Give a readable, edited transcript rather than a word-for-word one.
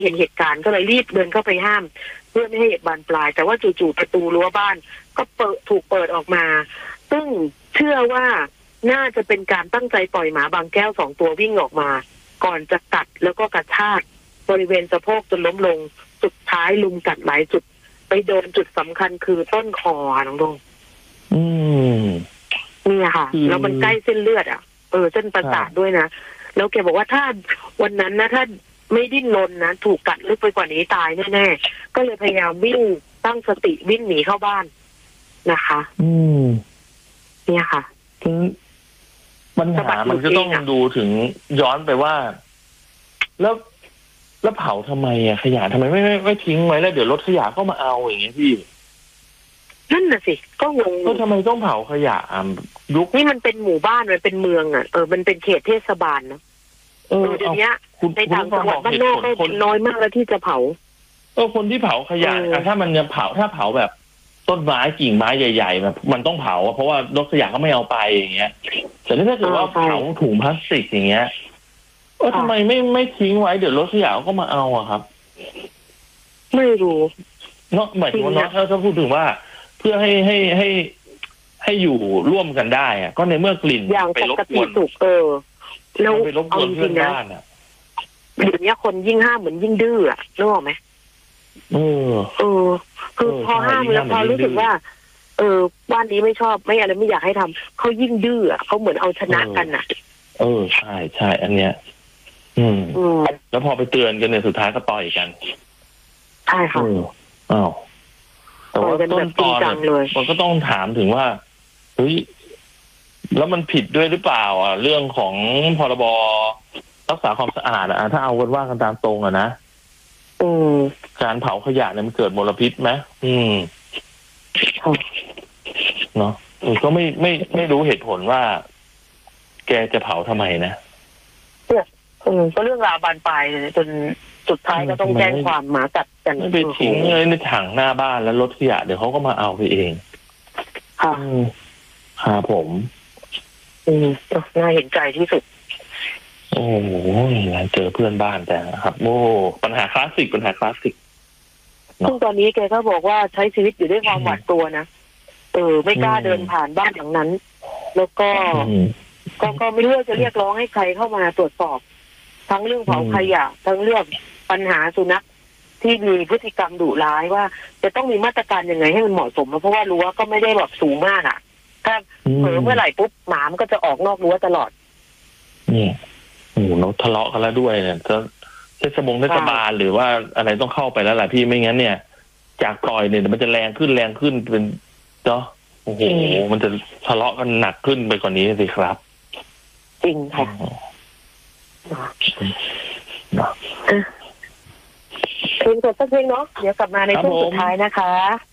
เห็นเหตุการณ์ก็เลยรีบเดินเข้าไปห้ามเพื่อไม่ให้เหตุบานปลายแต่ว่าจู่ๆประตูรั้วบ้านก็ถูกเปิดออกมาซึ่งเชื่อว่าน่าจะเป็นการตั้งใจปล่อยหมาบางแก้ว2 ตัววิ่งออกมาก่อนจะกัดแล้วก็กระชากบริเวณสะโพกจนล้มลงสุดท้ายลุมกัดหลายจุดไปโดนจุดสำคัญคือต้นคอน้องดงเนี่ยค่ะแล้วมันใกล้เส้นเลือดเส้นประสาทด้วยนะแล้วแกบอกว่าถ้าวันนั้นนะถ้าไม่ดิ้นรนนะถูกกัดลึกไปกว่านี้ตายแน่ๆก็เลยพยายามวิ่งตั้งสติวิ่งหนีเข้าบ้านนะคะเนี่ยค่ะปัญหามันก็ต้องดูถึงย้อนไปว่าแล้วเผาทำไมขยะทำไมไม่ทิ้งไว้แล้วเดี๋ยวรถขยะก็มาเอาอย่างเงี้ยพี่นั่นน่ะสิก็งงก็ทำไมต้องเผาขยะยุคนี่มันเป็นหมู่บ้านมันเป็นเมืองมันเป็นเขตเทศบาลนะเดี๋ยวนี้ในต่างจังหวัดบ้านนอกก็น้อยมากแล้วที่จะเผาคนที่เผาขยะถ้ามันจะเผาถ้าเผาแบบต้นไม้กิ่งไม้ใหญ่ๆแบบมันต้องเผาเพราะว่ารถขยะก็ไม่เอาไปอย่างเงี้ยแต่ถ้าเกิดว่าเผาถุงพลาสติกอย่างเงี้ยทำไมไม่ทิ้งไว้เดี๋ยวรถขยะก็มาเอาครับไม่รู้เนาะหมายถึงว่าเนาะถ้าพูดถึงว่าเพื่อให้อยู่ร่วมกันได้ก็ในเมื่อกลิ่นไปรบกวนแล้วไปรบกวนเพื่อนบ้านเดี๋ยวนี้คนยิ่งห้ามเหมือนยิ่งดื้อรู้ไหมคือพอห้ามแล้วพอรู้สึกว่าบ้านนี้ไม่ชอบไม่อะไรไม่อยากให้ทำเขายิ่งดื้อเขาเหมือนเอาชนะกันใช่อันเนี้ยแล้วพอไปเตือนกันเนี่ยสุดท้ายก็ต่อยกันใช่ค่ะแต่ว่าต้นตอนมันก็ต้องถามถึงว่าเฮ้ยแล้วมันผิดด้วยหรือเปล่าเรื่องของพรบรักษาความสะอาดถ้าเอากันว่ากันตามตรงนะการเผาขยะเนี่ยมันเกิดมลพิษไหมเนาะก็ไม่รู้เหตุผลว่าแกจะเผาทำไมนะก็เรื่องราวบานปลายจนสุดท้ายก็ต้องแจ้งความหมากัดกันไม่ไปทิ้งเลยในถังหน้าบ้านแล้วรถขยะเดี๋ยวเขาก็มาเอาไปเองค่ะผมน่าเห็นใจที่สุดโอ้โหเจอเพื่อนบ้านแต่ครับปัญหาคลาสสิกซึ่งตอนนี้แกก็บอกว่าใช้ชีวิตอยู่ด้วยความหวาดกลัวนะไม่กล้าเดินผ่านบ้านหลังนั้นแล้วก็ไม่รู้จะเรียกร้องให้ใครเข้ามาตรวจสอบทั้งเรื่องเผาขยะทั้งเรื่องปัญหาสุนัขที่มีพฤติกรรมดุร้ายว่าจะต้องมีมาตรการยังไงให้มันเหมาะสมเพราะว่ารั้วก็ไม่ได้แบบสูงมากถ้าเมื่อไหร่ปุ๊บหมามันก็จะออกนอกรั้วตลอดนี่เราทะเลาะกันแล้วด้วยเนี่ยเทศบาลหรือว่าอะไรต้องเข้าไปแล้วแหละพี่ไม่งั้นเนี่ยจากปล่อยเนี่ยมันจะแรงขึ้นเป็นโอ้โหมันจะทะเลาะกันหนักขึ้นไปกว่านี้สิครับจริงค่ะเพลงสดสักเพลงเนาะเดี๋ยวกลับมาในช่วงสุดท้ายนะคะ